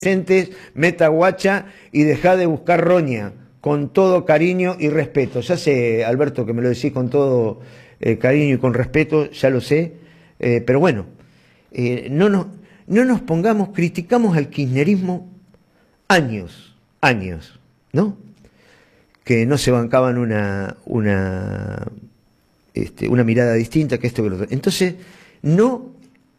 meta guacha y dejá de buscar roña, con todo cariño y respeto. Ya sé, Alberto, que me lo decís con todo cariño y con respeto, ya lo sé, pero bueno, no nos pongamos, criticamos al kirchnerismo años, ¿no? Que no se bancaban una mirada distinta, que esto que lo otro. Entonces, no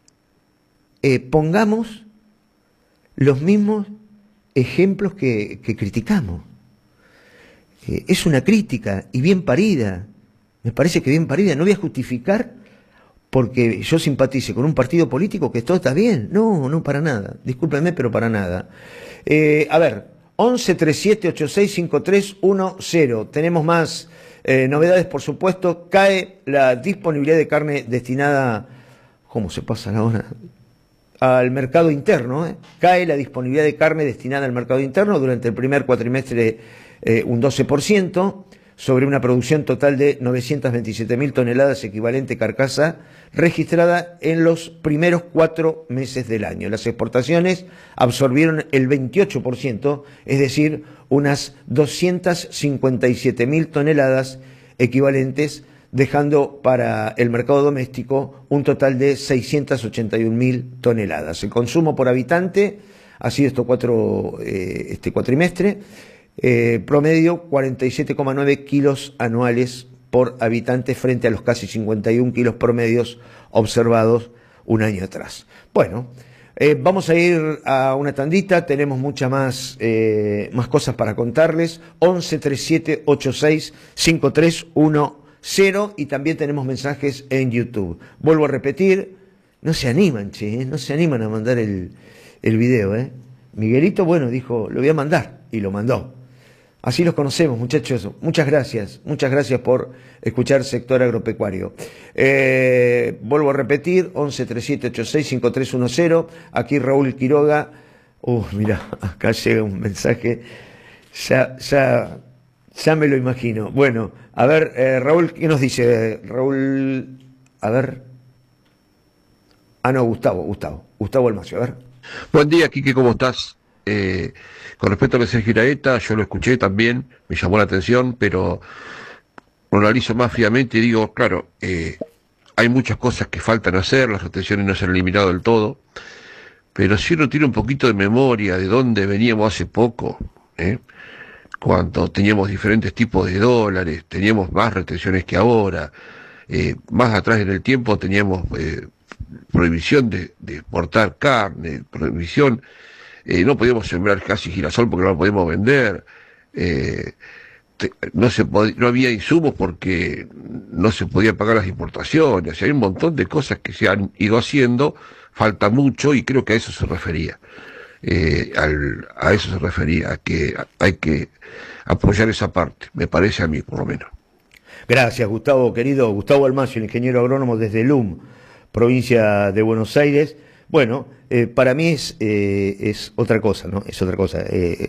pongamos los mismos ejemplos que criticamos. Es una crítica y bien parida, me parece que bien parida. No voy a justificar porque yo simpatice con un partido político que todo está bien. No, para nada. Discúlpenme, pero para nada. A ver, 11 37 86 5310. Tenemos más novedades, por supuesto. Cae la disponibilidad de carne destinada, ¿cómo se pasa la hora? Al mercado interno. Cae la disponibilidad de carne destinada al mercado interno durante el primer cuatrimestre un 12%, sobre una producción total de 927.000 toneladas equivalente carcasa registrada en los primeros 4 meses del año. Las exportaciones absorbieron el 28%, es decir, unas 257.000 toneladas equivalentes, dejando para el mercado doméstico un total de 681.000 toneladas. El consumo por habitante ha sido este cuatrimestre, promedio 47,9 kilos anuales por habitante frente a los casi 51 kilos promedios observados un año atrás. Bueno, vamos a ir a una tandita, tenemos muchas más cosas para contarles. 11 37 86 5310 y también tenemos mensajes en YouTube. Vuelvo a repetir, no se animan, no se animan a mandar el video, Miguelito, bueno, dijo, lo voy a mandar, y lo mandó. Así los conocemos, muchachos. Muchas gracias por escuchar Sector Agropecuario. Vuelvo a repetir, 11 37 86 5310. Aquí Raúl Quiroga. Mira, acá llega un mensaje. Ya me lo imagino. Bueno, a ver, Raúl, ¿qué nos dice? Raúl, a ver. No, Gustavo Almacio, a ver. Buen día, Quique, ¿cómo estás? Con respecto a lo de Sergio Iraeta, yo lo escuché también, me llamó la atención, pero lo analizo más fríamente y digo, claro, hay muchas cosas que faltan hacer, las retenciones no se han eliminado del todo, pero si uno tiene un poquito de memoria de dónde veníamos hace poco, cuando teníamos diferentes tipos de dólares, teníamos más retenciones que ahora, más atrás en el tiempo teníamos prohibición de exportar carne, prohibición, no podíamos sembrar casi girasol porque no lo podíamos vender, no había insumos porque no se podía pagar las importaciones, hay un montón de cosas que se han ido haciendo, falta mucho y creo que a eso se refería, a que hay que apoyar esa parte, me parece a mí por lo menos. Gracias, Gustavo, querido. Gustavo Almacio, el ingeniero agrónomo desde LUM, provincia de Buenos Aires. Bueno, para mí es otra cosa, ¿no? Es otra cosa.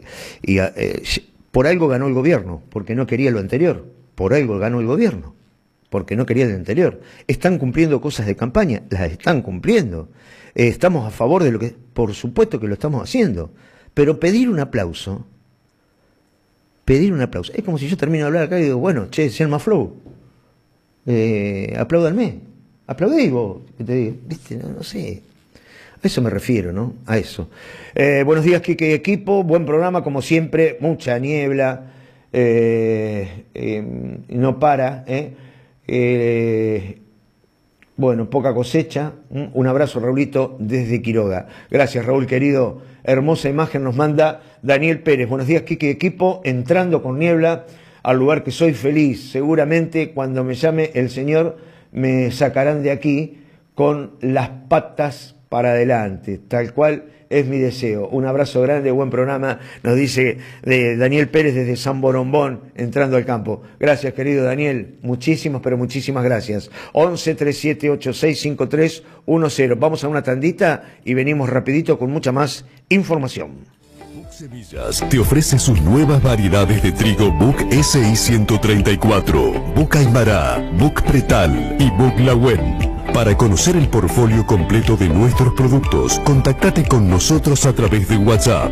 Por algo ganó el gobierno, porque no quería lo anterior. Por algo ganó el gobierno, porque no quería lo anterior. Están cumpliendo cosas de campaña, las están cumpliendo. Estamos a favor de lo que... Por supuesto que lo estamos haciendo. Pero pedir un aplauso... Es como si yo termino de hablar acá y digo, bueno, Selma Flow, apláudanme. Aplaudí vos, que te digo, ¿viste? No sé. A eso me refiero, ¿no? A eso. Buenos días, Quique y equipo. Buen programa, como siempre. Mucha niebla. No para. Bueno, poca cosecha. Un abrazo, Raulito, desde Quiroga. Gracias, Raúl, querido. Hermosa imagen nos manda Daniel Pérez. Buenos días, Quique y equipo. Entrando con niebla al lugar que soy feliz. Seguramente cuando me llame el Señor me sacarán de aquí con las patas para adelante, tal cual es mi deseo. Un abrazo grande, buen programa, nos dice Daniel Pérez desde San Borombón, entrando al campo. Gracias, querido Daniel, muchísimas, pero muchísimas gracias. 11 37 86 5310. Vamos a una tandita y venimos rapidito con mucha más información. Buc Semillas te ofrece sus nuevas variedades de trigo Buc SI 134, Buc Aymara, Buc Pretal y Buc Lawén. Para conocer el portfolio completo de nuestros productos, contactate con nosotros a través de WhatsApp